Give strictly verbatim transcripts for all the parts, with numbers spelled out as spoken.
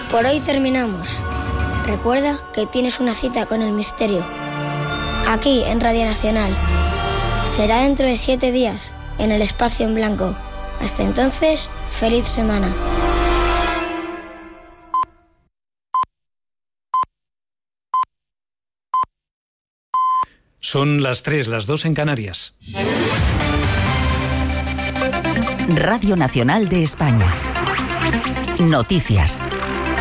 Por hoy terminamos. Recuerda que tienes una cita con el misterio. Aquí en Radio Nacional. Será dentro de siete días, en el espacio en blanco. Hasta entonces, feliz semana. Son las tres, las dos en Canarias. Radio Nacional de España. Noticias.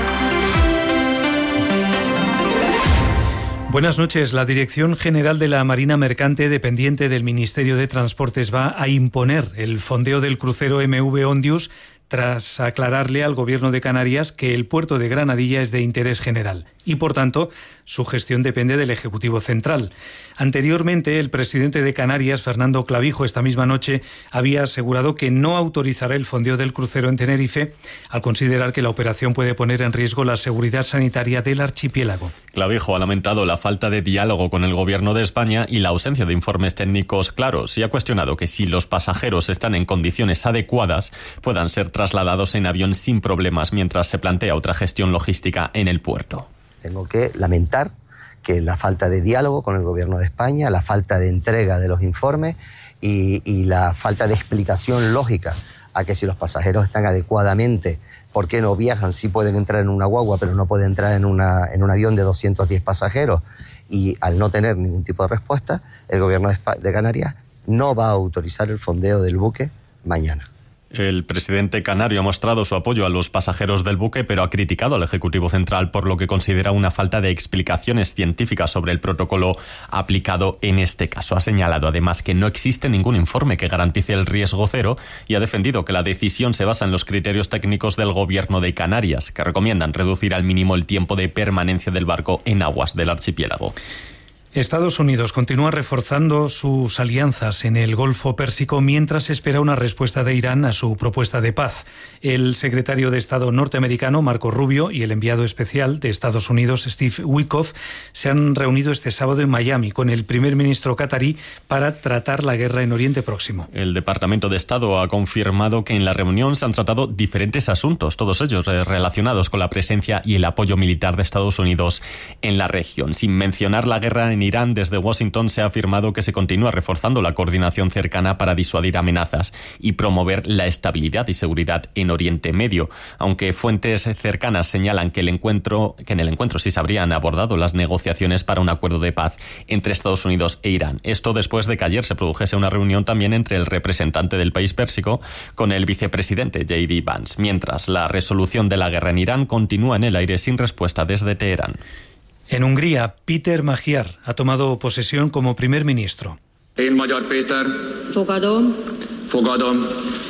Buenas noches. La Dirección General de la Marina Mercante, dependiente del Ministerio de Transportes, va a imponer el fondeo del crucero M V Ondius tras aclararle al Gobierno de Canarias que el puerto de Granadilla es de interés general y, por tanto, su gestión depende del Ejecutivo Central. Anteriormente, el presidente de Canarias, Fernando Clavijo, esta misma noche había asegurado que no autorizará el fondeo del crucero en Tenerife al considerar que la operación puede poner en riesgo la seguridad sanitaria del archipiélago. Clavijo ha lamentado la falta de diálogo con el Gobierno de España y la ausencia de informes técnicos claros y ha cuestionado que si los pasajeros están en condiciones adecuadas puedan ser trasladados en avión sin problemas mientras se plantea otra gestión logística en el puerto. Tengo que lamentar que la falta de diálogo con el Gobierno de España, la falta de entrega de los informes y, y la falta de explicación lógica a que si los pasajeros están adecuadamente, ¿por qué no viajan? Sí pueden entrar en una guagua, pero no pueden entrar en, una, en un avión de doscientos diez pasajeros. Y al no tener ningún tipo de respuesta, el Gobierno de, España, de Canarias no va a autorizar el fondeo del buque mañana. El presidente canario ha mostrado su apoyo a los pasajeros del buque, pero ha criticado al Ejecutivo Central por lo que considera una falta de explicaciones científicas sobre el protocolo aplicado en este caso. Ha señalado además que no existe ningún informe que garantice el riesgo cero y ha defendido que la decisión se basa en los criterios técnicos del Gobierno de Canarias, que recomiendan reducir al mínimo el tiempo de permanencia del barco en aguas del archipiélago. Estados Unidos continúa reforzando sus alianzas en el Golfo Pérsico mientras espera una respuesta de Irán a su propuesta de paz. El secretario de Estado norteamericano, Marco Rubio, y el enviado especial de Estados Unidos, Steve Witkoff, se han reunido este sábado en Miami con el primer ministro catarí para tratar la guerra en Oriente Próximo. El Departamento de Estado ha confirmado que en la reunión se han tratado diferentes asuntos, todos ellos relacionados con la presencia y el apoyo militar de Estados Unidos en la región. Sin mencionar la guerra en Irán, desde Washington se ha afirmado que se continúa reforzando la coordinación cercana para disuadir amenazas y promover la estabilidad y seguridad en Oriente Medio, aunque fuentes cercanas señalan que el encuentro, que en el encuentro sí se habrían abordado las negociaciones para un acuerdo de paz entre Estados Unidos e Irán. Esto después de que ayer se produjese una reunión también entre el representante del país pérsico con el vicepresidente J D Vance, mientras la resolución de la guerra en Irán continúa en el aire sin respuesta desde Teherán. En Hungría, Péter Magyar ha tomado posesión como primer ministro. Én Magyar Péter. Fogadom. Fogadom.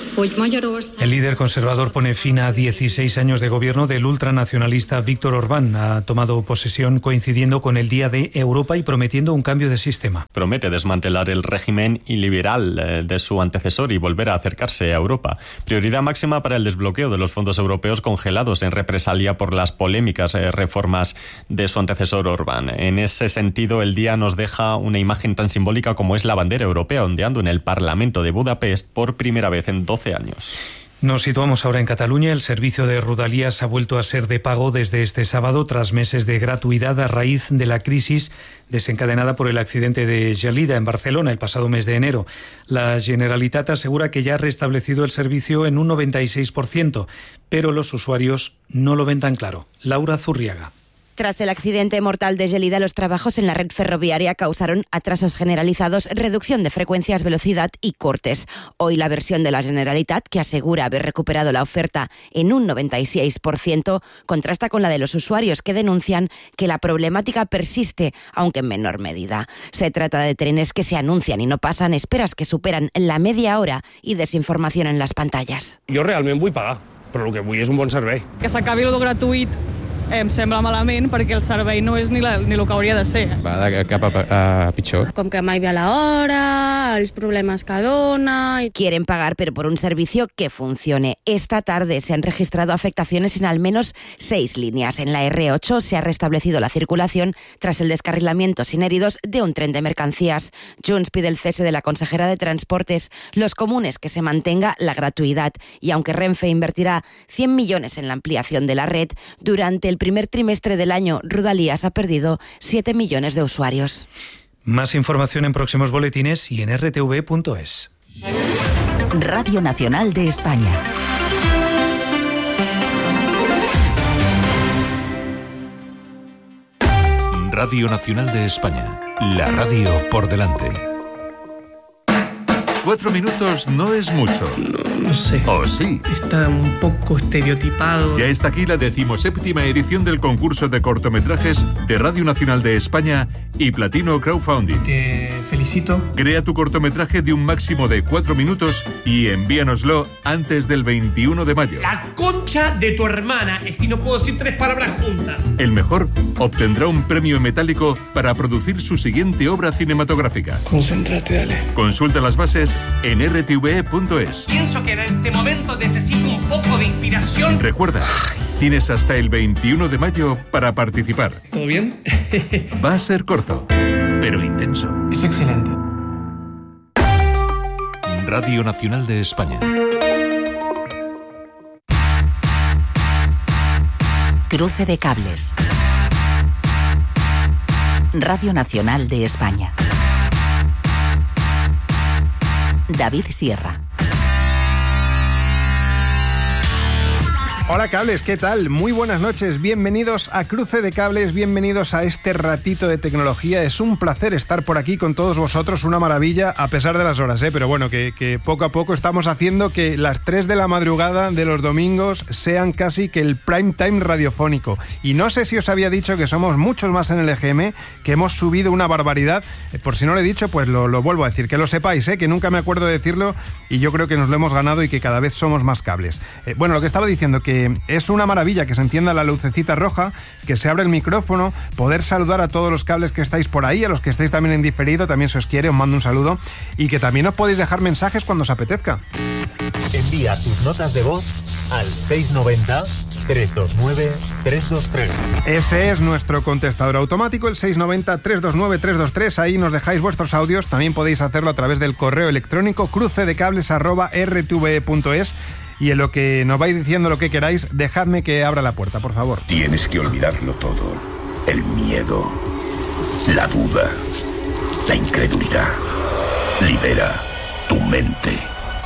El líder conservador pone fin a dieciséis años de gobierno del ultranacionalista Viktor Orbán. Ha tomado posesión coincidiendo con el Día de Europa y prometiendo un cambio de sistema. Promete desmantelar el régimen iliberal de su antecesor y volver a acercarse a Europa. Prioridad máxima para el desbloqueo de los fondos europeos congelados en represalia por las polémicas reformas de su antecesor Orbán. En ese sentido, el día nos deja una imagen tan simbólica como es la bandera europea ondeando en el Parlamento de Budapest por primera vez en doce años. Nos situamos ahora en Cataluña. El servicio de Rodalies ha vuelto a ser de pago desde este sábado tras meses de gratuidad a raíz de la crisis desencadenada por el accidente de Gelida en Barcelona el pasado mes de enero. La Generalitat asegura que ya ha restablecido el servicio en un noventa y seis por ciento, pero los usuarios no lo ven tan claro. Laura Zurriaga. Tras el accidente mortal de Gelida, los trabajos en la red ferroviaria causaron atrasos generalizados, reducción de frecuencias, velocidad y cortes. Hoy la versión de la Generalitat, que asegura haber recuperado la oferta en un noventa y seis por ciento, contrasta con la de los usuarios que denuncian que la problemática persiste, aunque en menor medida. Se trata de trenes que se anuncian y no pasan, esperas que superan la media hora y desinformación en las pantallas. Jo realment vull pagar, però el que vull és un bon servei. Que s'acabi el gratuït em sembla malament perquè el servei no és ni, la, ni el que hauria de ser. Va de cap a, a pitjor. Com que mai ve a la hora, els problemes que dona... Quieren pagar, pero por un servicio que funcione. Esta tarde se han registrado afectaciones en al menos seis líneas. En la erre ocho se ha restablecido la circulación tras el descarrilamiento sin heridos de un tren de mercancías. Junts pide el cese de la consejera de Transportes. Los comunes que se mantenga la gratuidad. Y aunque Renfe invertirá cien millones en la ampliación de la red, durante el primer trimestre del año Rodalías ha perdido siete millones de usuarios. Más información en próximos boletines y en erre te ve punto es. Radio Nacional de España. Radio Nacional de España. La radio por delante. Cuatro minutos no es mucho. No, no sé. ¿O sí? Está un poco estereotipado. Ya está aquí la decimoséptima edición del concurso de cortometrajes de Radio Nacional de España y Platino Crowdfunding. Te felicito. Crea tu cortometraje de un máximo de cuatro minutos y envíanoslo antes del veintiuno de mayo. La concha de tu hermana. Es que no puedo decir tres palabras juntas. El mejor obtendrá un premio metálico para producir su siguiente obra cinematográfica. Concéntrate, dale. Consulta las bases en erre te ve punto es. Pienso que en este momento necesito un poco de inspiración. Recuerda, tienes hasta el veintiuno de mayo para participar. ¿Todo bien? Va a ser corto, pero intenso. Es excelente. Radio Nacional de España. Cruce de cables. Radio Nacional de España. David Sierra. Hola cables, ¿qué tal? Muy buenas noches, bienvenidos a Cruce de Cables, bienvenidos a este ratito de tecnología. Es un placer estar por aquí con todos vosotros, una maravilla a pesar de las horas, ¿eh? Pero bueno, que, que poco a poco estamos haciendo que las tres de la madrugada de los domingos sean casi que el prime time radiofónico. Y no sé si os había dicho que somos muchos más en el E G M, que hemos subido una barbaridad. Por si no lo he dicho, pues lo, lo vuelvo a decir, que lo sepáis, ¿eh? Que nunca me acuerdo de decirlo y yo creo que nos lo hemos ganado y que cada vez somos más cables. Eh, bueno, lo que estaba diciendo, que es una maravilla que se encienda la lucecita roja, que se abre el micrófono, poder saludar a todos los cables que estáis por ahí, a los que estáis también en diferido, también se os quiere, os mando un saludo, y que también os podéis dejar mensajes cuando os apetezca. Envía tus notas de voz al seis nueve cero, tres dos nueve, tres dos tres. Ese es nuestro contestador automático, el seis nueve cero, tres dos nueve, tres dos tres. Ahí nos dejáis vuestros audios. También podéis hacerlo a través del correo electrónico crucedecables arroba erre te ve punto es. Y en lo que nos vais diciendo lo que queráis, dejadme que abra la puerta, por favor. Tienes que olvidarlo todo. El miedo, la duda, la incredulidad. Libera tu mente.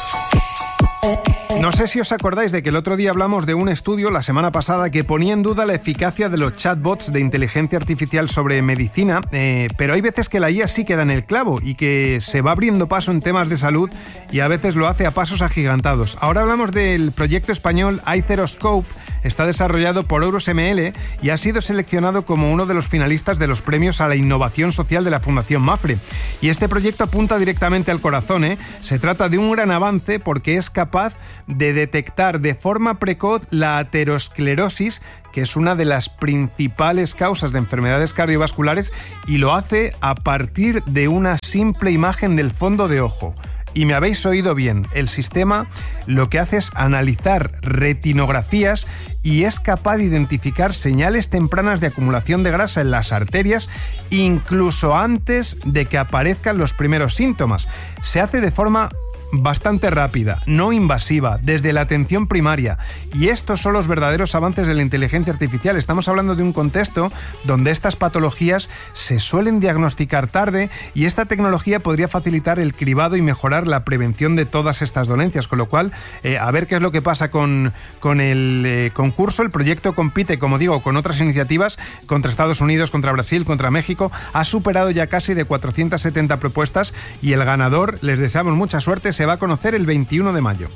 No sé si os acordáis de que el otro día hablamos de un estudio la semana pasada que ponía en duda la eficacia de los chatbots de inteligencia artificial sobre medicina, eh, pero hay veces que la I A sí queda en el clavo y que se va abriendo paso en temas de salud y a veces lo hace a pasos agigantados. Ahora hablamos del proyecto español iTheroscope. Está desarrollado por Euros eme ele y ha sido seleccionado como uno de los finalistas de los premios a la innovación social de la Fundación MAPFRE. Y este proyecto apunta directamente al corazón, ¿eh? Se trata de un gran avance porque es capaz de detectar de forma precoz la aterosclerosis, que es una de las principales causas de enfermedades cardiovasculares, y lo hace a partir de una simple imagen del fondo de ojo. Y me habéis oído bien, el sistema lo que hace es analizar retinografías y es capaz de identificar señales tempranas de acumulación de grasa en las arterias incluso antes de que aparezcan los primeros síntomas. Se hace de forma bastante rápida, no invasiva, desde la atención primaria. Y estos son los verdaderos avances de la inteligencia artificial. Estamos hablando de un contexto donde estas patologías se suelen diagnosticar tarde y esta tecnología podría facilitar el cribado y mejorar la prevención de todas estas dolencias. Con lo cual, eh, a ver qué es lo que pasa con, con el eh, concurso. El proyecto compite, como digo, con otras iniciativas contra Estados Unidos, contra Brasil, contra México. Ha superado ya casi de cuatrocientas setenta propuestas y el ganador, les deseamos mucha suerte, se va a conocer el veintiuno de mayo.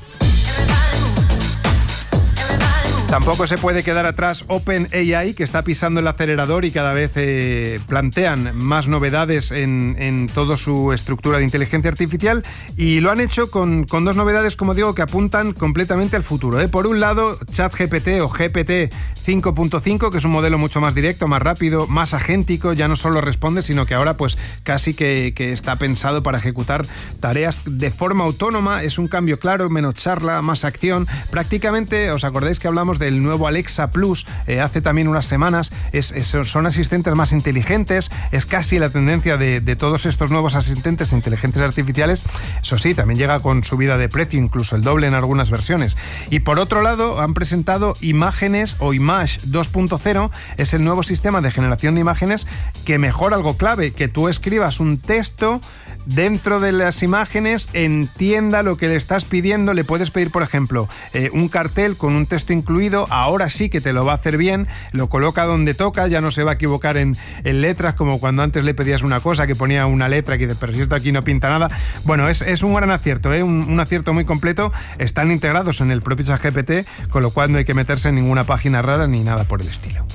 Tampoco se puede quedar atrás OpenAI, que está pisando el acelerador y cada vez eh, plantean más novedades en, en toda su estructura de inteligencia artificial, y lo han hecho con, con dos novedades, como digo, que apuntan completamente al futuro, ¿eh? Por un lado, ChatGPT o G P T cinco punto cinco, que es un modelo mucho más directo, más rápido, más agéntico. Ya no solo responde, sino que ahora pues casi que, que está pensado para ejecutar tareas de forma autónoma. Es un cambio claro, menos charla, más acción. Prácticamente, ¿os acordáis que hablamos del nuevo Alexa Plus eh, hace también unas semanas? Es, es, son asistentes más inteligentes, es casi la tendencia de, de todos estos nuevos asistentes inteligentes artificiales. Eso sí, también llega con subida de precio, incluso el doble en algunas versiones. Y por otro lado, han presentado Imágenes o Image dos punto cero, es el nuevo sistema de generación de imágenes que mejora algo clave, que tú escribas un texto dentro de las imágenes, entienda lo que le estás pidiendo. Le puedes pedir, por ejemplo, eh, un cartel con un texto incluido. Ahora sí que te lo va a hacer bien, lo coloca donde toca, ya no se va a equivocar en, en letras, como cuando antes le pedías una cosa que ponía una letra que dice, pero si esto aquí no pinta nada. Bueno, es, es un gran acierto, ¿eh? un, un acierto muy completo. Están integrados en el propio ChatGPT, con lo cual no hay que meterse en ninguna página rara ni nada por el estilo.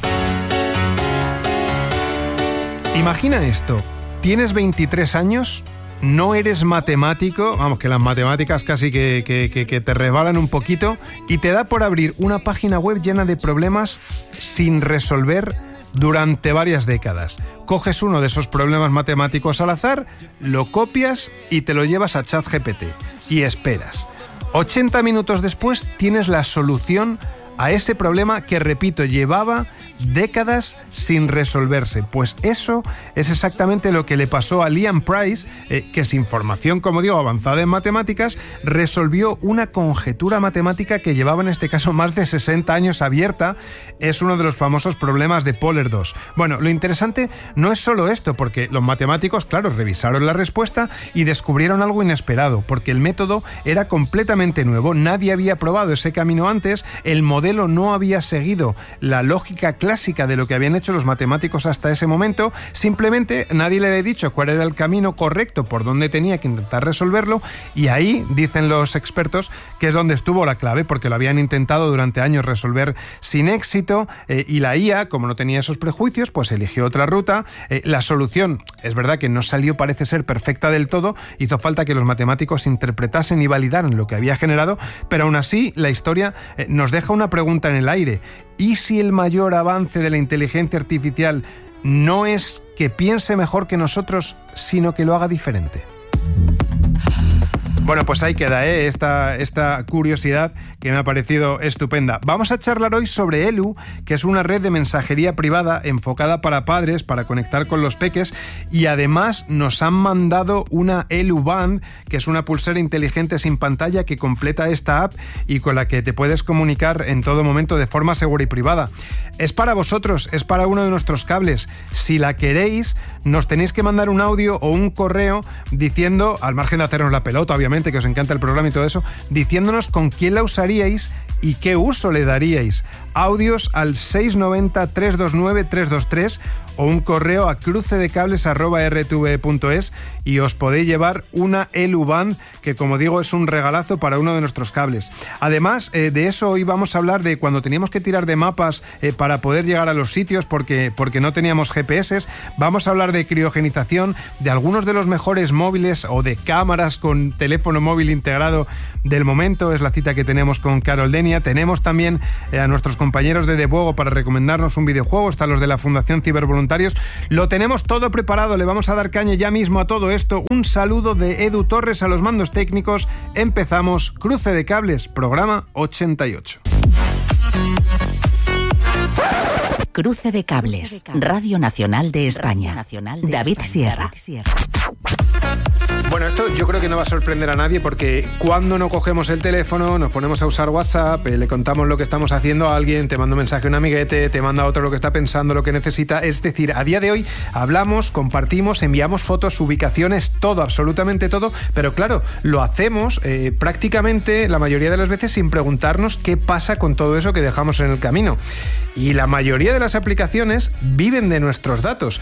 Imagina esto, tienes veintitrés años, no eres matemático, vamos, que las matemáticas casi que, que, que, que te resbalan un poquito, y te da por abrir una página web llena de problemas sin resolver durante varias décadas. Coges uno de esos problemas matemáticos al azar, lo copias y te lo llevas a ChatGPT y esperas. ochenta minutos después tienes la solución a ese problema que, repito, llevaba décadas sin resolverse. Pues eso es exactamente lo que le pasó a Liam Price, eh, que sin formación, como digo, avanzada en matemáticas, resolvió una conjetura matemática que llevaba en este caso más de sesenta años abierta. Es uno de los famosos problemas de Pöhler dos. Bueno, lo interesante no es solo esto, porque los matemáticos, claro, revisaron la respuesta y descubrieron algo inesperado, porque el método era completamente nuevo, nadie había probado ese camino antes, el modelo no había seguido la lógica clásica de lo que habían hecho los matemáticos hasta ese momento. Simplemente nadie le había dicho cuál era el camino correcto por donde tenía que intentar resolverlo, y ahí dicen los expertos que es donde estuvo la clave, porque lo habían intentado durante años resolver sin éxito, eh, y la I A, como no tenía esos prejuicios, pues eligió otra ruta. Eh, la solución, es verdad que no salió, parece ser, perfecta del todo, hizo falta que los matemáticos interpretasen y validaran lo que había generado, pero aún así la historia eh, nos deja una pregunta en el aire. ¿Y si el mayor avance de la inteligencia artificial no es que piense mejor que nosotros, sino que lo haga diferente? Bueno, pues ahí queda, ¿eh? esta, esta curiosidad que me ha parecido estupenda. Vamos a charlar hoy sobre Elu, que es una red de mensajería privada enfocada para padres, para conectar con los peques, y además nos han mandado una Elu Band, que es una pulsera inteligente sin pantalla que completa esta app y con la que te puedes comunicar en todo momento de forma segura y privada. Es para vosotros, es para uno de nuestros cables. Si la queréis, nos tenéis que mandar un audio o un correo diciendo, al margen de hacernos la pelota, obviamente, que os encanta el programa y todo eso, diciéndonos con quién la usaríais y qué uso le daríais. Audios al seis nueve cero, tres dos nueve, tres dos tres o un correo a crucedecables arroba r t v punto es y os podéis llevar una Elu Band, que, como digo, es un regalazo para uno de nuestros cables. Además, eh, de eso hoy vamos a hablar, de cuando teníamos que tirar de mapas eh, para poder llegar a los sitios porque, porque no teníamos G P S. Vamos a hablar de criogenización, de algunos de los mejores móviles o de cámaras con teléfono móvil integrado del momento. Es la cita que tenemos con Carol Denia. Tenemos también eh, a nuestros compañeros de Debuego para recomendarnos un videojuego. Están los de la Fundación Cibervoluntarios. Lo tenemos todo preparado. Le vamos a dar caña ya mismo a todo esto. Un saludo de Edu Torres a los mandos técnicos. Empezamos Cruce de Cables, programa ochenta y ocho. Cruce de Cables, Radio Nacional de España. David Sierra. Bueno, esto yo creo que no va a sorprender a nadie, porque cuando no cogemos el teléfono, nos ponemos a usar WhatsApp, eh, le contamos lo que estamos haciendo a alguien, te manda un mensaje a un amiguete, te manda a otro lo que está pensando, lo que necesita. Es decir, a día de hoy hablamos, compartimos, enviamos fotos, ubicaciones, todo, absolutamente todo, pero claro, lo hacemos eh, prácticamente la mayoría de las veces sin preguntarnos qué pasa con todo eso que dejamos en el camino. Y la mayoría de las aplicaciones viven de nuestros datos.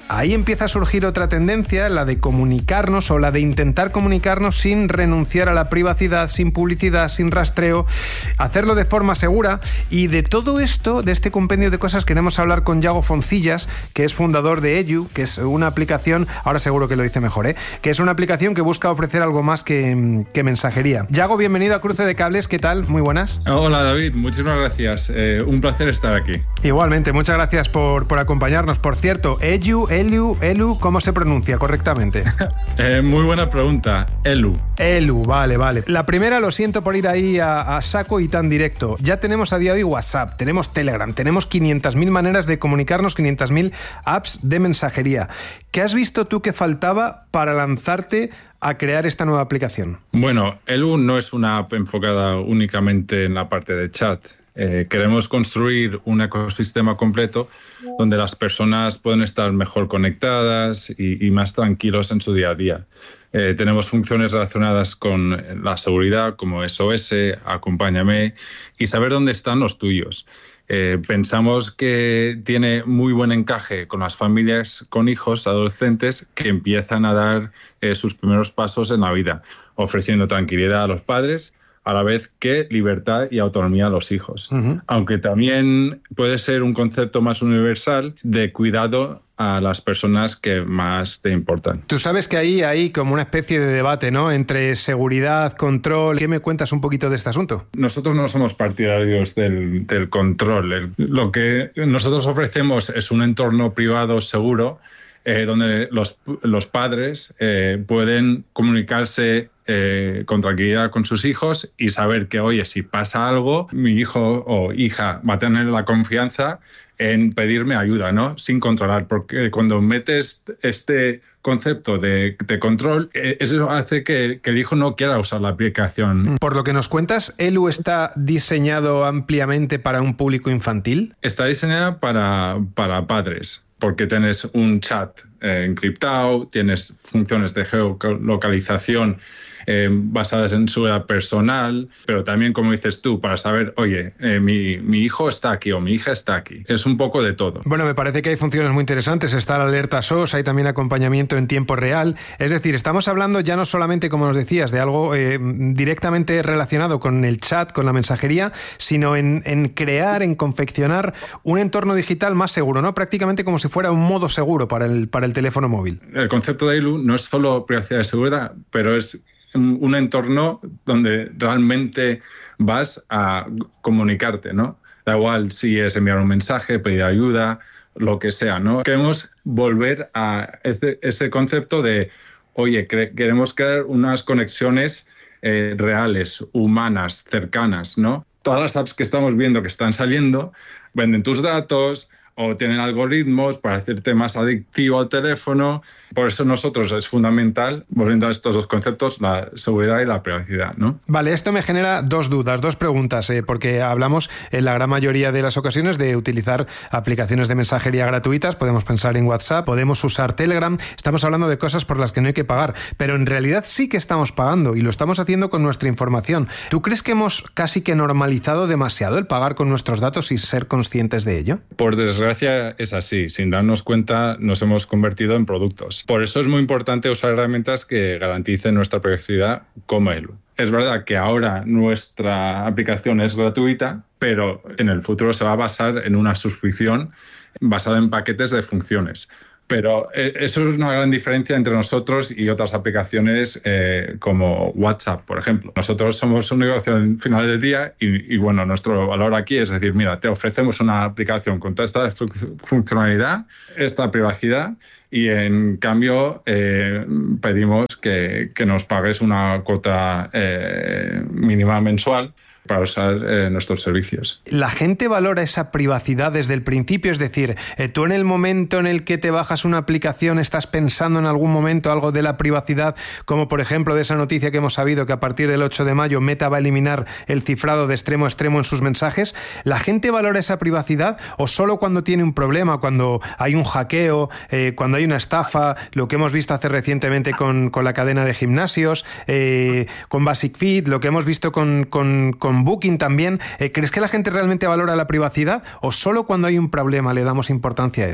ahí empieza a surgir otra tendencia, la de comunicarnos o la de intentar comunicarnos sin renunciar a la privacidad, sin publicidad, sin rastreo, hacerlo de forma segura. Y de todo esto, de este compendio de cosas, queremos hablar con Yago Foncillas, que es fundador de Ellu, que es una aplicación, ahora seguro que lo dice mejor, ¿eh? que es una aplicación que busca ofrecer algo más que, que mensajería. Yago, bienvenido a Cruce de Cables, ¿qué tal? Muy buenas. Hola David, muchísimas gracias, eh, un placer estar aquí. Igualmente, muchas gracias por, por acompañarnos. Por cierto, Ellu, Ellu, Ellu, ¿cómo se pronuncia correctamente? eh, muy buena pregunta, Ellu. Ellu, vale, vale. La primera, lo siento por ir ahí a, a saco y tan directo. Ya tenemos a día de hoy WhatsApp, tenemos Telegram, tenemos quinientas mil maneras de comunicarnos, quinientas mil apps de mensajería. ¿Qué has visto tú que faltaba para lanzarte a crear esta nueva aplicación? Bueno, Ellu no es una app enfocada únicamente en la parte de chat. Eh, queremos construir un ecosistema completo donde las personas pueden estar mejor conectadas y, y más tranquilos en su día a día. Eh, tenemos funciones relacionadas con la seguridad como S O S, Acompáñame y saber dónde están los tuyos. Eh, pensamos que tiene muy buen encaje con las familias con hijos adolescentes que empiezan a dar eh, sus primeros pasos en la vida, ofreciendo tranquilidad a los padres, a la vez que libertad y autonomía a los hijos. Uh-huh. Aunque también puede ser un concepto más universal de cuidado a las personas que más te importan. Tú sabes que ahí hay como una especie de debate, ¿no?, entre seguridad, control. ¿Qué me cuentas un poquito de este asunto? Nosotros no somos partidarios del, del control. El, lo que nosotros ofrecemos es un entorno privado seguro eh, donde los, los padres eh, pueden comunicarse Eh, con tranquilidad con sus hijos y saber que, oye, si pasa algo, mi hijo o hija va a tener la confianza en pedirme ayuda, ¿no? Sin controlar, porque cuando metes este concepto de, de control, eh, eso hace que, que el hijo no quiera usar la aplicación. Por lo que nos cuentas, ¿Ellu está diseñado ampliamente para un público infantil? Está diseñada para, para padres, porque tienes un chat eh, encriptado, tienes funciones de geolocalización Eh, basadas en su edad personal, pero también, como dices tú, para saber, oye, eh, mi, mi hijo está aquí o mi hija está aquí. Es un poco de todo. Bueno, me parece que hay funciones muy interesantes. Está la alerta S O S, hay también acompañamiento en tiempo real. Es decir, estamos hablando ya no solamente, como nos decías, de algo eh, directamente relacionado con el chat, con la mensajería, sino en, en crear, en confeccionar un entorno digital más seguro, ¿no? Prácticamente como si fuera un modo seguro para el, para el teléfono móvil. El concepto de Ellu no es solo privacidad y seguridad, pero es un entorno donde realmente vas a comunicarte, ¿no? Da igual si es enviar un mensaje, pedir ayuda, lo que sea, ¿no? Queremos volver a ese, ese concepto de, oye, cre- queremos crear unas conexiones eh, reales, humanas, cercanas, ¿no? Todas las apps que estamos viendo que están saliendo venden tus datos o tienen algoritmos para hacerte más adictivo al teléfono. Por eso nosotros es fundamental, volviendo a estos dos conceptos, la seguridad y la privacidad, ¿no? Vale, esto me genera dos dudas, dos preguntas, eh, porque hablamos en la gran mayoría de las ocasiones de utilizar aplicaciones de mensajería gratuitas. Podemos pensar en WhatsApp, podemos usar Telegram. Estamos hablando de cosas por las que no hay que pagar, pero en realidad sí que estamos pagando y lo estamos haciendo con nuestra información. ¿Tú crees que hemos casi que normalizado demasiado el pagar con nuestros datos y ser conscientes de ello? Por desgracia es así. Sin darnos cuenta nos hemos convertido en productos. Por eso es muy importante usar herramientas que garanticen nuestra privacidad como Ellu. Es verdad que ahora nuestra aplicación es gratuita, pero en el futuro se va a basar en una suscripción basada en paquetes de funciones. Pero eso es una gran diferencia entre nosotros y otras aplicaciones eh, como WhatsApp, por ejemplo. Nosotros somos un negocio al final del día y, y, bueno, nuestro valor aquí es decir, mira, te ofrecemos una aplicación con toda esta funcionalidad, esta privacidad, y en cambio eh, pedimos que, que nos pagues una cuota eh, mínima mensual para usar eh, nuestros servicios. ¿La gente valora esa privacidad desde el principio? Es decir, eh, tú en el momento en el que te bajas una aplicación estás pensando en algún momento algo de la privacidad, como por ejemplo de esa noticia que hemos sabido que a partir del ocho de mayo Meta va a eliminar el cifrado de extremo a extremo en sus mensajes. ¿La gente valora esa privacidad o solo cuando tiene un problema, cuando hay un hackeo, eh, cuando hay una estafa, lo que hemos visto hace recientemente con, con la cadena de gimnasios, eh, con Basic Fit, lo que hemos visto con, con, con Booking también? Eh, ¿Crees que la gente realmente valora la privacidad o solo cuando hay un problema le damos importancia a esto?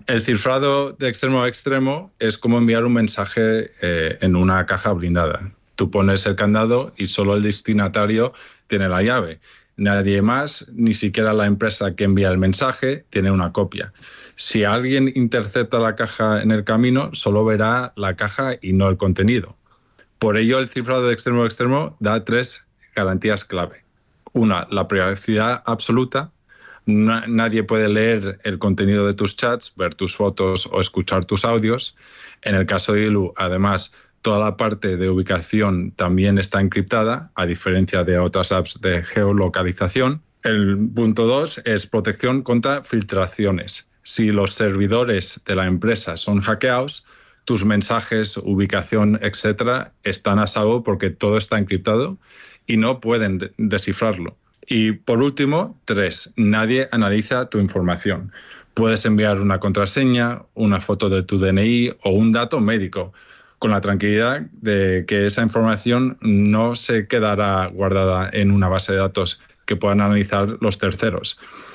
El cifrado de extremo a extremo es como enviar un mensaje eh, en una caja blindada. Tú pones el candado y solo el destinatario tiene la llave. Nadie más, ni siquiera la empresa que envía el mensaje, tiene una copia. Si alguien intercepta la caja en el camino, solo verá la caja y no el contenido. Por ello, el cifrado de extremo a extremo da tres garantías clave. Una, la privacidad absoluta. Na- nadie puede leer el contenido de tus chats, ver tus fotos o escuchar tus audios. En el caso de Ilu, además, toda la parte de ubicación también está encriptada, a diferencia de otras apps de geolocalización. El punto dos es protección contra filtraciones. Si los servidores de la empresa son hackeados, tus mensajes, ubicación, etcétera, están a salvo porque todo está encriptado y no pueden de- descifrarlo. Y por último, tres, nadie analiza tu información. Puedes enviar una contraseña, una foto de tu D N I o un dato médico, con la tranquilidad de que esa información no se quedará guardada en una base de datos que puedan analizar los terceros.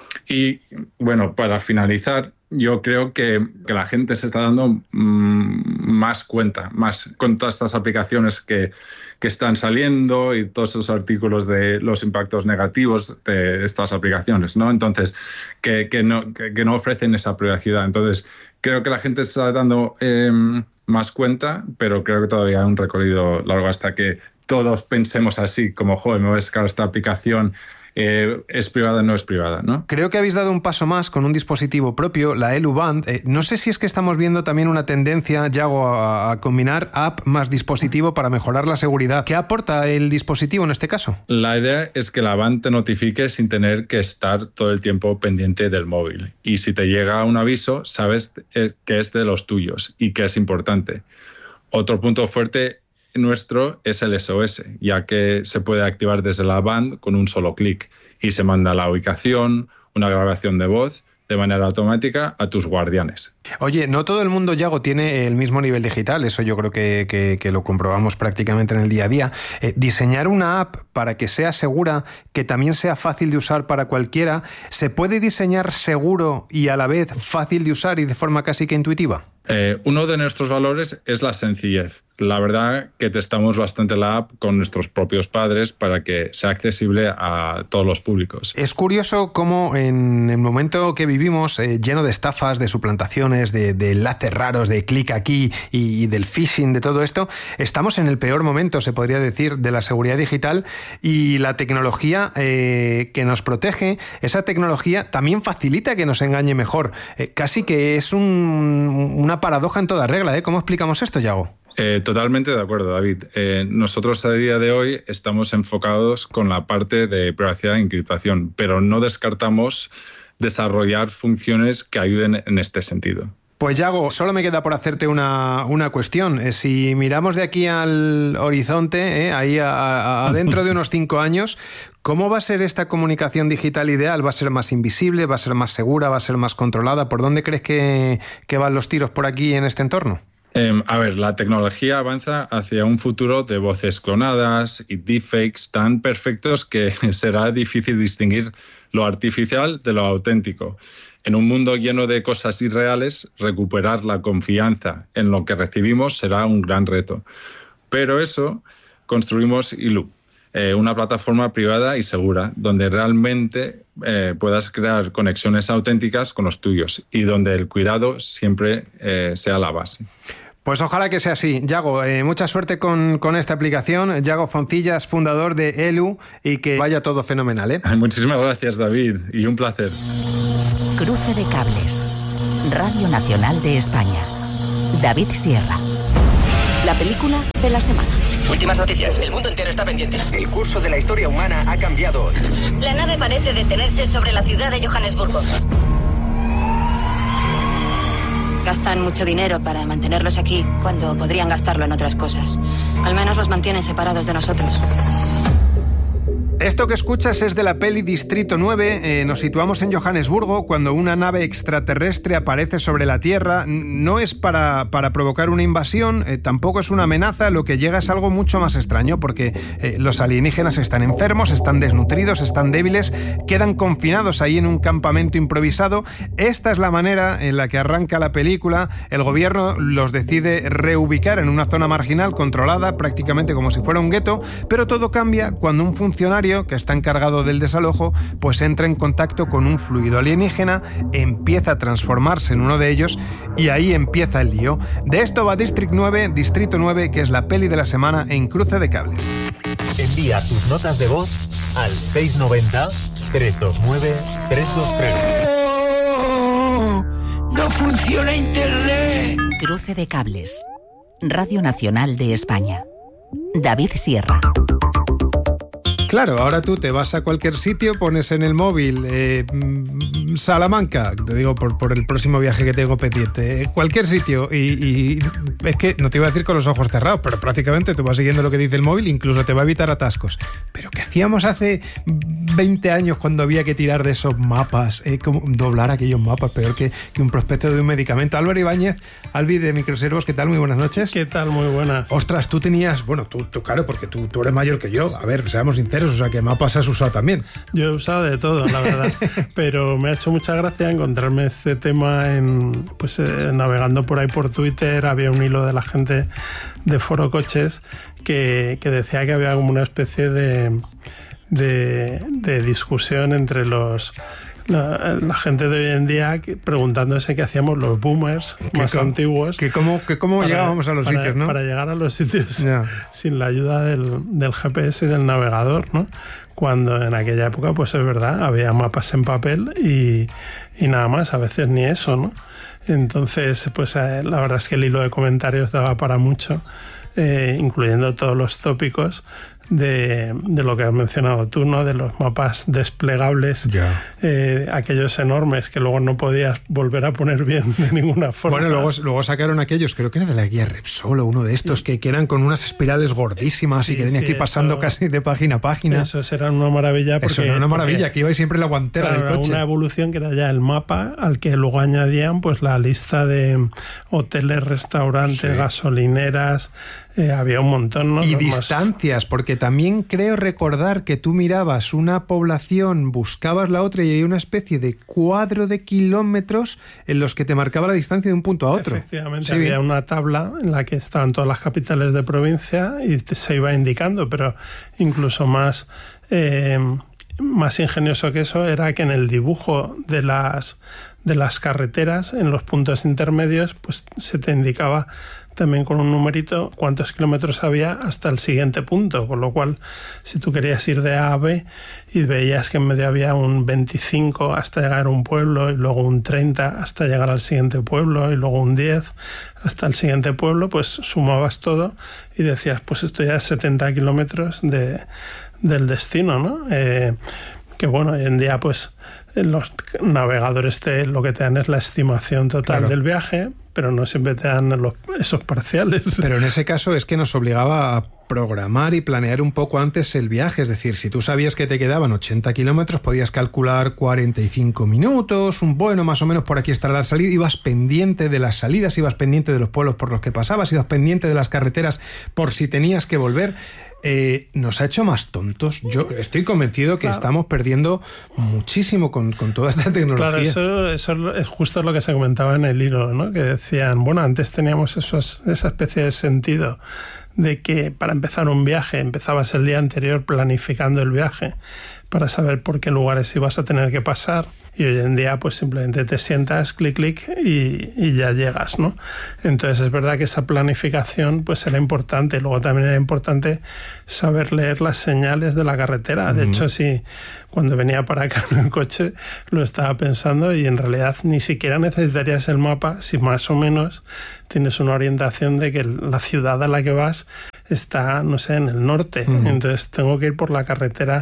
Y bueno, para finalizar, yo creo que, que la gente se está dando mmm, más cuenta, más con todas estas aplicaciones que, que están saliendo y todos esos artículos de los impactos negativos de estas aplicaciones, ¿no? Entonces, que, que, no, que, que no ofrecen esa privacidad. Entonces, creo que la gente se está dando eh, más cuenta, pero creo que todavía hay un recorrido largo hasta que todos pensemos así, como, joder, me voy a descargar esta aplicación. Eh, es privada o no es privada, ¿no? Creo que habéis dado un paso más con un dispositivo propio, la Elu Band. Eh, no sé si es que estamos viendo también una tendencia, Yago, a, a combinar app más dispositivo para mejorar la seguridad. ¿Qué aporta el dispositivo en este caso? La idea es que la Band te notifique sin tener que estar todo el tiempo pendiente del móvil. Y si te llega un aviso, sabes que es de los tuyos y que es importante. Otro punto fuerte nuestro es el S O S, ya que se puede activar desde la Band con un solo clic y se manda la ubicación, una grabación de voz de manera automática a tus guardianes. Oye, no todo el mundo, Yago, tiene el mismo nivel digital, eso yo creo que, que, que lo comprobamos prácticamente en el día a día. Eh, diseñar una app para que sea segura, que también sea fácil de usar para cualquiera, ¿se puede diseñar seguro y a la vez fácil de usar y de forma casi que intuitiva? Eh, uno de nuestros valores es la sencillez. La verdad que testamos bastante la app con nuestros propios padres para que sea accesible a todos los públicos. Es curioso cómo en el momento que vivimos, eh, lleno de estafas, de suplantaciones, de, de enlaces raros, de clic aquí y, y del phishing, de todo esto, estamos en el peor momento, se podría decir, de la seguridad digital, y la tecnología eh, que nos protege, esa tecnología también facilita que nos engañe mejor. Eh, casi que es un, una paradoja en toda regla, ¿eh? ¿Cómo explicamos esto, Yago? Eh, totalmente de acuerdo, David. Eh, nosotros a día de hoy estamos enfocados con la parte de privacidad e encriptación, pero no descartamos desarrollar funciones que ayuden en este sentido. Pues Yago, solo me queda por hacerte una, una cuestión. Eh, si miramos de aquí al horizonte, eh, ahí a, a, a dentro de unos cinco años, ¿cómo va a ser esta comunicación digital ideal? ¿Va a ser más invisible? ¿Va a ser más segura? ¿Va a ser más controlada? ¿Por dónde crees que, que van los tiros por aquí en este entorno? Eh, a ver, la tecnología avanza hacia un futuro de voces clonadas y deepfakes tan perfectos que será difícil distinguir lo artificial de lo auténtico. En un mundo lleno de cosas irreales, recuperar la confianza en lo que recibimos será un gran reto. Pero eso construimos Ilu, eh, una plataforma privada y segura, donde realmente eh, puedas crear conexiones auténticas con los tuyos y donde el cuidado siempre eh, sea la base. Pues ojalá que sea así. Yago, eh, mucha suerte con, con esta aplicación. Yago Foncillas, fundador de Elu, y que vaya todo fenomenal, ¿eh? Muchísimas gracias, David, y un placer. Cruce de cables. Radio Nacional de España. David Sierra. La película de la semana. Últimas noticias. El mundo entero está pendiente. El curso de la historia humana ha cambiado hoy. La nave parece detenerse sobre la ciudad de Johannesburgo. Gastan mucho dinero para mantenerlos aquí cuando podrían gastarlo en otras cosas. Al menos los mantienen separados de nosotros. Esto que escuchas es de la peli Distrito nueve. Eh, nos situamos en Johannesburgo cuando una nave extraterrestre aparece sobre la Tierra. No es para, para provocar una invasión, eh, tampoco es una amenaza. Lo que llega es algo mucho más extraño, porque eh, los alienígenas están enfermos, están desnutridos, están débiles, quedan confinados ahí en un campamento improvisado. Esta es la manera en la que arranca la película. El gobierno los decide reubicar en una zona marginal controlada, prácticamente como si fuera un gueto, pero todo cambia cuando un funcionario que está encargado del desalojo pues entra en contacto con un fluido alienígena, empieza a transformarse en uno de ellos y ahí empieza el lío. De esto va District nueve, Distrito nueve, que es la peli de la semana en Cruce de Cables. Envía tus notas de voz al seis nueve cero, tres dos nueve, tres dos tres. ¡Oh! ¡No funciona Internet! Cruce de Cables. Radio Nacional de España. David Sierra. Claro, ahora tú te vas a cualquier sitio, pones en el móvil eh, Salamanca, te digo por, por el próximo viaje que tengo pendiente, eh, cualquier sitio, y, y es que no te iba a decir con los ojos cerrados, pero prácticamente tú vas siguiendo lo que dice el móvil, incluso te va a evitar atascos. Pero ¿qué hacíamos hace veinte años cuando había que tirar de esos mapas? Eh, como doblar aquellos mapas, peor que, que un prospecto de un medicamento. Álvaro Ibáñez, Albi de Microservos, ¿qué tal? Muy buenas noches. ¿Qué tal? Muy buenas. Ostras, tú tenías, bueno, tú, tú claro, porque tú, tú eres mayor que yo, a ver, seamos sinceros, o sea que mapas has usado también. Yo he usado de todo, la verdad, pero me ha hecho mucha gracia encontrarme este tema en, pues eh, navegando por ahí por Twitter. Había un hilo de la gente de Foro Coches que, que decía que había como una especie de, de, de discusión entre los La, la gente de hoy en día preguntándose qué hacíamos los boomers más cómo, antiguos. Que cómo, que cómo para, llegábamos a los para, sitios, ¿no? Para llegar a los sitios yeah. sin la ayuda del, del G P S y del navegador, ¿no? Cuando en aquella época, pues es verdad, había mapas en papel y, y nada más, a veces ni eso, ¿no? Entonces, pues eh, la verdad es que el hilo de comentarios daba para mucho, eh, incluyendo todos los tópicos de, de lo que has mencionado tú, ¿no? De los mapas desplegables, yeah. eh, aquellos enormes que luego no podías volver a poner bien de ninguna forma. Bueno, luego, luego sacaron aquellos, creo que era de la guía Repsol o uno de estos, que, que eran con unas espirales gordísimas sí, y que tenías sí, que ir pasando eso, casi de página a página. Esos eran una maravilla. Porque, eso era una maravilla, porque, que iba siempre la guantera claro, del coche. Una evolución que era ya el mapa, al que luego añadían pues la lista de hoteles, restaurantes, sí. gasolineras, eh, había un montón, ¿no? Y Los distancias, más... porque también creo recordar que tú mirabas una población, buscabas la otra y había una especie de cuadro de kilómetros en los que te marcaba la distancia de un punto a otro. Efectivamente, sí, había bien. una tabla en la que estaban todas las capitales de provincia y se iba indicando, pero incluso más, eh, más ingenioso que eso era que en el dibujo de las, de las carreteras, en los puntos intermedios, pues se te indicaba también con un numerito cuántos kilómetros había hasta el siguiente punto, con lo cual si tú querías ir de A a B y veías que en medio había un veinticinco hasta llegar a un pueblo y luego un treinta hasta llegar al siguiente pueblo y luego un diez hasta el siguiente pueblo, pues sumabas todo y decías, pues esto ya es setenta kilómetros de, del destino, ¿no? Eh, que bueno, hoy en día pues los navegadores te, lo que te dan es la estimación total claro. del viaje, pero no siempre te dan los, esos parciales. Pero en ese caso es que nos obligaba a programar y planear un poco antes el viaje. Es decir, si tú sabías que te quedaban ochenta kilómetros, podías calcular cuarenta y cinco minutos, un bueno, más o menos por aquí estará la salida. Ibas pendiente de las salidas, ibas pendiente de los pueblos por los que pasabas, ibas pendiente de las carreteras por si tenías que volver. Eh, nos ha hecho más tontos. Yo estoy convencido que claro. estamos perdiendo muchísimo con, con toda esta tecnología. Claro, eso, eso es justo lo que se comentaba en el hilo, ¿no? Que decían, bueno, antes teníamos esos, esa especie de sentido de que para empezar un viaje empezabas el día anterior planificando el viaje para saber por qué lugares ibas a tener que pasar. Y hoy en día pues simplemente te sientas, clic, clic y, y ya llegas, ¿no? Entonces es verdad que esa planificación pues era importante. Luego también era importante saber leer las señales de la carretera. De uh-huh. hecho, sí, cuando venía para acá en el coche lo estaba pensando y en realidad ni siquiera necesitarías el mapa si más o menos tienes una orientación de que la ciudad a la que vas está, no sé, en el norte. Uh-huh. Entonces tengo que ir por la carretera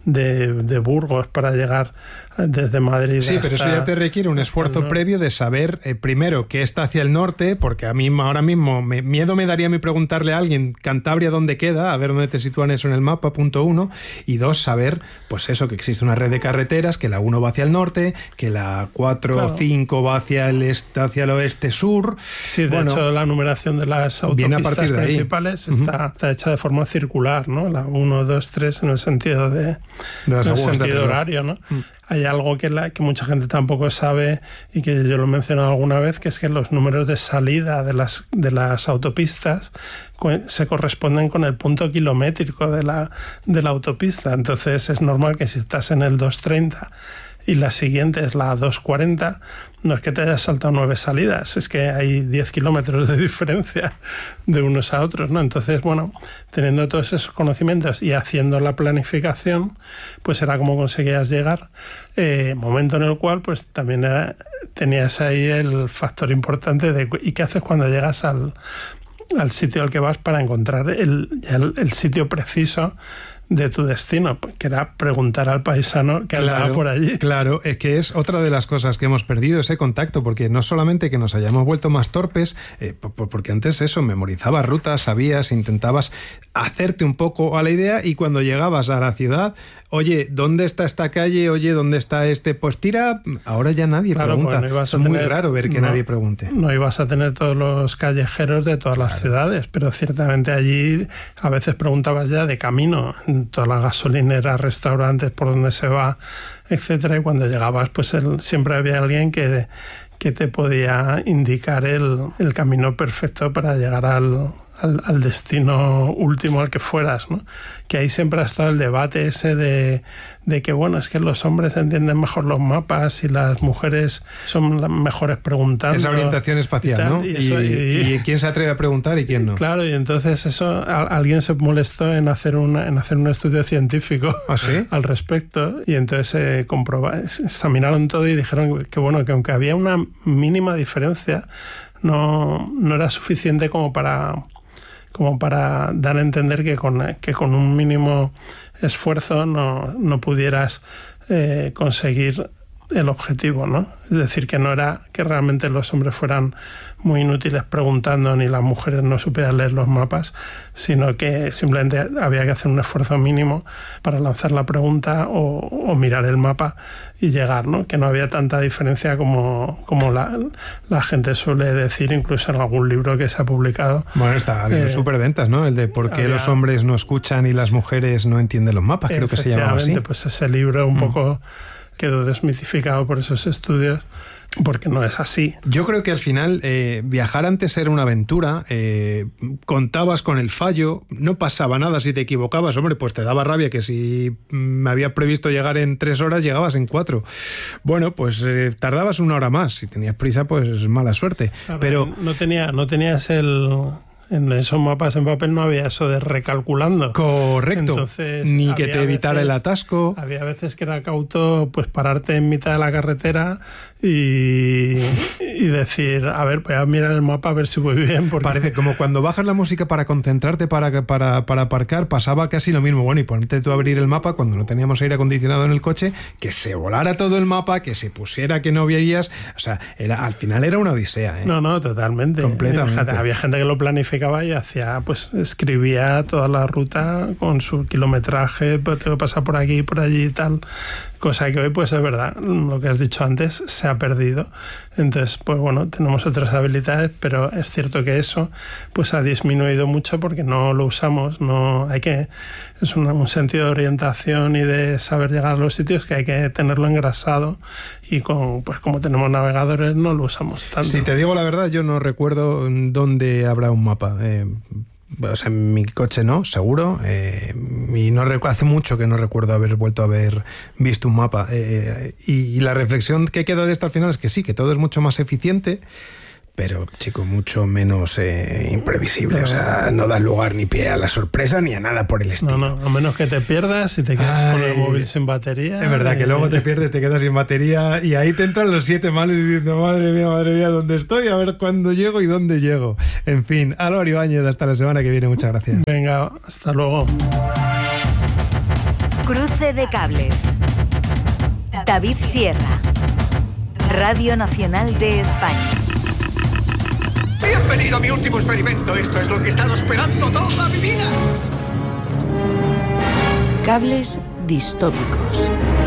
de, de Burgos para llegar desde Madrid. Sí, pero eso ya te requiere un esfuerzo previo de saber, eh, primero, que está hacia el norte, porque a mí ahora mismo me, miedo me daría a mí preguntarle a alguien Cantabria dónde queda, a ver dónde te sitúan eso en el mapa, punto uno, y dos, saber, pues eso, que existe una red de carreteras, que la uno va hacia el norte, que la cuatro o cinco va hacia el este, hacia el oeste-sur. Sí, de bueno, hecho, la numeración de las autopistas principales uh-huh. está, está hecha de forma circular, ¿no? La uno, dos, tres en el sentido de, de en el sentido horario, ¿no? Uh-huh. Hay algo que, la, que mucha gente tampoco sabe y que yo lo he mencionado alguna vez, que es que los números de salida de las, de las autopistas se corresponden con el punto kilométrico de la, de la autopista. Entonces es normal que si estás en el doscientos treinta y la siguiente es la doscientos cuarenta, no es que te hayas saltado nueve salidas, es que hay diez kilómetros de diferencia de unos a otros, ¿no? Entonces, bueno, teniendo todos esos conocimientos y haciendo la planificación, pues era como conseguías llegar, eh, momento en el cual pues también era, tenías ahí el factor importante de ¿y qué haces cuando llegas al, al sitio al que vas para encontrar el, el, el sitio preciso de tu destino, que era preguntar al paisano que claro, andaba por allí. Claro, es que es otra de las cosas que hemos perdido, ese contacto, porque no solamente que nos hayamos vuelto más torpes, eh, porque antes eso, memorizabas rutas, sabías, intentabas hacerte un poco a la idea y cuando llegabas a la ciudad, oye, ¿dónde está esta calle? Oye, ¿dónde está este? Pues tira, ahora ya nadie claro, pregunta. No es muy tener, raro ver que no, nadie pregunte. No ibas a tener todos los callejeros de todas las claro. ciudades, pero ciertamente allí a veces preguntabas ya de camino, todas las gasolineras, restaurantes, por donde se va, etcétera, y cuando llegabas pues el, siempre había alguien que, que te podía indicar el, el camino perfecto para llegar al, al, al destino último al que fueras, ¿no? Que ahí siempre ha estado el debate ese de, de que, bueno, es que los hombres entienden mejor los mapas y las mujeres son las mejores preguntando. Esa orientación espacial, y tal, ¿no? Y, eso, y, y, y quién se atreve a preguntar y quién no. Claro, y entonces eso, a, alguien se molestó en hacer, una, en hacer un estudio científico ¿Ah, sí? al respecto, y entonces eh, comproba, examinaron todo y dijeron que, bueno, que aunque había una mínima diferencia, no, no era suficiente como para... como para dar a entender que con, que con un mínimo esfuerzo no, no pudieras eh, conseguir el objetivo, ¿no? Es decir, que no era que realmente los hombres fueran muy inútiles preguntando ni las mujeres no supieran leer los mapas, sino que simplemente había que hacer un esfuerzo mínimo para lanzar la pregunta o, o mirar el mapa y llegar, ¿no? Que no había tanta diferencia como, como la, la gente suele decir, incluso en algún libro que se ha publicado. Bueno, está, había eh, superventas, ¿no? El de por qué había, los hombres no escuchan y las mujeres no entienden los mapas, creo que se llamaba así. Pues ese libro un mm. poco quedó desmitificado por esos estudios, porque no es así. Yo creo que al final eh, viajar antes era una aventura, eh, contabas con el fallo, no pasaba nada si te equivocabas, hombre, pues te daba rabia que si me había previsto llegar en tres horas, llegabas en cuatro. Bueno, pues eh, tardabas una hora más, si tenías prisa, pues mala suerte. Claro, pero no, tenía, no tenías el... En esos mapas en papel no había eso de recalculando. Correcto. Entonces, ni que te evitara veces, el atasco. Había veces que era cauto pues pararte en mitad de la carretera y, y decir, a ver, voy a mirar el mapa a ver si voy bien. Porque... Parece como cuando bajas la música para concentrarte para, para, para aparcar, pasaba casi lo mismo. Bueno, y ponte tú a abrir el mapa cuando no teníamos aire acondicionado en el coche, que se volara todo el mapa, que se pusiera que no veías. O sea, era, al final era una odisea, ¿eh? No, no, totalmente. Completamente. Había gente que lo planificaba y hacía, pues escribía toda la ruta con su kilometraje, pues tengo que pasar por aquí, por allí y tal, cosa que hoy pues es verdad, lo que has dicho antes se ha perdido. Entonces pues bueno, tenemos otras habilidades, pero es cierto que eso pues ha disminuido mucho porque no lo usamos, no hay que, es un, un sentido de orientación y de saber llegar a los sitios que hay que tenerlo engrasado, y con pues como tenemos navegadores no lo usamos tanto. Si te digo la verdad, yo no recuerdo dónde habrá un mapa. Eh, o sea, en mi coche no, seguro. Eh, y no recu- hace mucho que no recuerdo haber vuelto a haber visto un mapa. Eh, y, y la reflexión que queda de esto al final es que sí, que todo es mucho más eficiente, pero, chico, mucho menos eh, imprevisible. O sea, no da lugar ni pie a la sorpresa ni a nada por el estilo. No, no, a menos que te pierdas y te quedas Ay, con el móvil sin batería. Es verdad, y... que luego te pierdes, te quedas sin batería y ahí te entran los siete males diciendo, madre mía, madre mía, ¿dónde estoy? A ver cuándo llego y dónde llego. En fin, Álvaro Ibáñez, hasta la semana que viene. Muchas gracias. Venga, hasta luego. Cruce Cruce de cables. David Sierra. Radio Nacional de España. Bienvenido a mi último experimento. Esto es lo que he estado esperando toda mi vida. Cables distópicos.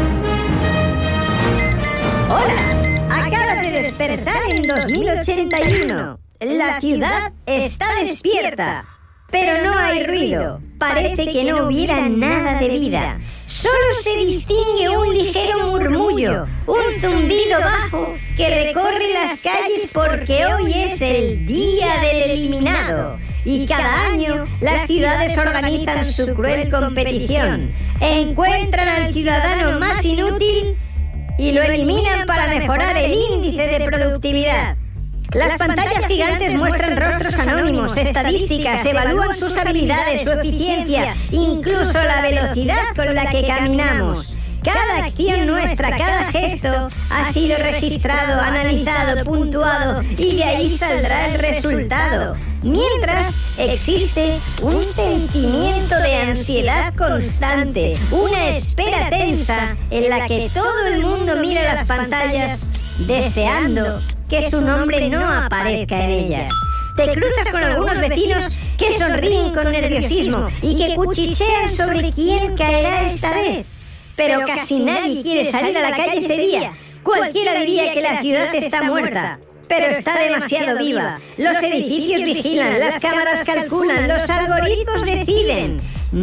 Hola, acabas de despertar en dos mil ochenta y uno. La ciudad está despierta, pero no hay ruido. Parece que no hubiera nada de vida. Solo se distingue un ligero murmullo, un zumbido bajo que recorre las calles porque hoy es el Día del Eliminado. Y cada año las ciudades organizan su cruel competición. Encuentran al ciudadano más inútil y lo eliminan para mejorar el índice de productividad. Las pantallas gigantes muestran rostros anónimos, estadísticas, evalúan sus habilidades, su eficiencia, incluso la velocidad con la que caminamos. Cada acción nuestra, cada gesto ha sido registrado, analizado, puntuado y de ahí saldrá el resultado. Mientras existe un sentimiento de ansiedad constante, una espera tensa en la que todo el mundo mira las pantallas deseando que su nombre no aparezca en ellas. Te cruzas con algunos vecinos que sonríen con nerviosismo y que cuchichean sobre quién caerá esta vez. Pero casi nadie quiere salir a la calle ese día. Cualquiera diría que la ciudad está muerta, pero está demasiado viva. Los edificios vigilan, las cámaras calculan, los algoritmos deciden.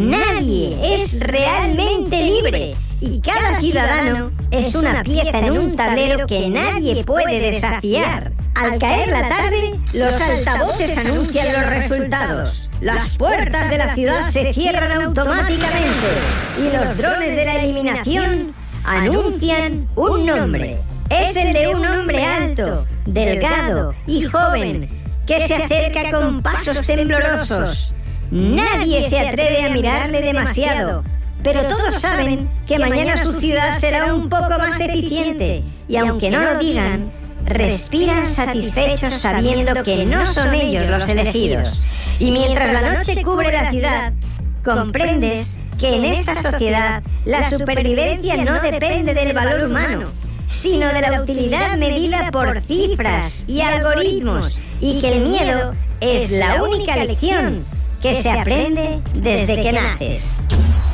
Nadie es realmente libre y cada ciudadano es una pieza en un tablero que nadie puede desafiar. Al caer la tarde, los altavoces anuncian los resultados. Las puertas de la ciudad se cierran automáticamente y los drones de la eliminación anuncian un nombre. Es el de un hombre alto, delgado y joven que se acerca con pasos temblorosos. Nadie se atreve a mirarle demasiado, pero todos saben que mañana su ciudad será un poco más eficiente y aunque no lo digan, respiran satisfechos sabiendo que no son ellos los elegidos. Y mientras la noche cubre la ciudad, comprendes que en esta sociedad la supervivencia no depende del valor humano, sino de la utilidad medida por cifras y algoritmos, y que el miedo es la única lección que se aprende desde que naces.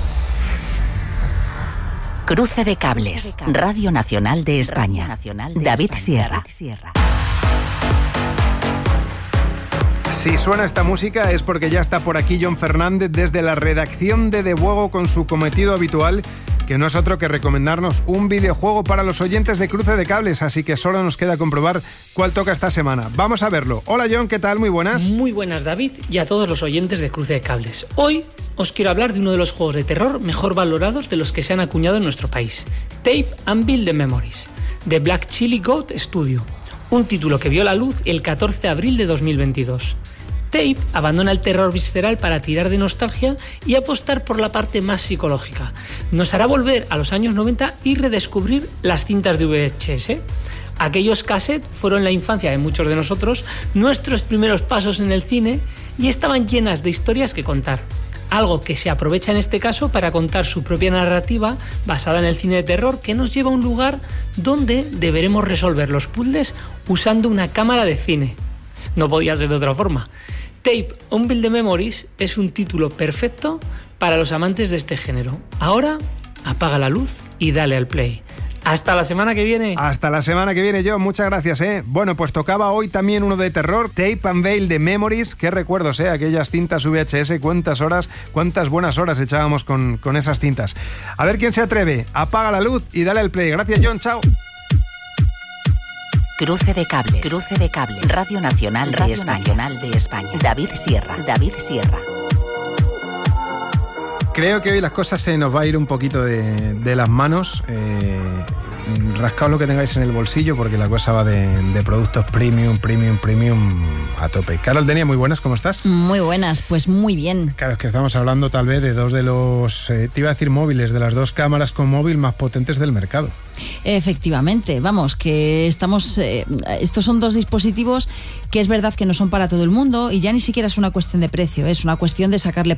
Cruce de cables. Radio Nacional de España. David Sierra. Si suena esta música es porque ya está por aquí John Fernández desde la redacción de De Buego con su cometido habitual, que no es otro que recomendarnos un videojuego para los oyentes de Cruce de Cables, así que solo nos queda comprobar cuál toca esta semana. Vamos a verlo. Hola John, ¿qué tal? Muy buenas. Muy buenas David y a todos los oyentes de Cruce de Cables. Hoy os quiero hablar de uno de los juegos de terror mejor valorados de los que se han acuñado en nuestro país, Tape and Build the Memories, de Black Chili Goat Studio, un título que vio la luz el catorce de abril de dos mil veintidós. Tape abandona el terror visceral para tirar de nostalgia y apostar por la parte más psicológica. Nos hará volver a los años noventa y redescubrir las cintas de V H S. Aquellos cassettes fueron la infancia de muchos de nosotros, nuestros primeros pasos en el cine, y estaban llenas de historias que contar. Algo que se aprovecha en este caso para contar su propia narrativa basada en el cine de terror, que nos lleva a un lugar donde deberemos resolver los puzzles usando una cámara de cine. No podía ser de otra forma. Tape and Build the Memories es un título perfecto para los amantes de este género. Ahora, apaga la luz y dale al play. Hasta la semana que viene. Hasta la semana que viene, John. Muchas gracias, ¿eh? Bueno, pues tocaba hoy también uno de terror, Tape and Build the Memories. Qué recuerdos, ¿eh? Aquellas cintas V H S, cuántas horas, cuántas buenas horas echábamos con, con esas cintas. A ver quién se atreve. Apaga la luz y dale al play. Gracias, John. Chao. Cruce de cables. Cruce de cables. Radio Nacional de España. Nacional de España. David Sierra. David Sierra. Creo que hoy las cosas se nos va a ir un poquito de, de las manos. Eh, rascaos lo que tengáis en el bolsillo porque la cosa va de, de productos premium, premium, premium a tope. Carol Denia, muy buenas, ¿cómo estás? Muy buenas, pues muy bien. Claro, es que estamos hablando tal vez de dos de los, eh, te iba a decir móviles, de las dos cámaras con móvil más potentes del mercado. Efectivamente, vamos, que estamos, eh, estos son dos dispositivos que es verdad que no son para todo el mundo y ya ni siquiera es una cuestión de precio, es una cuestión de sacarle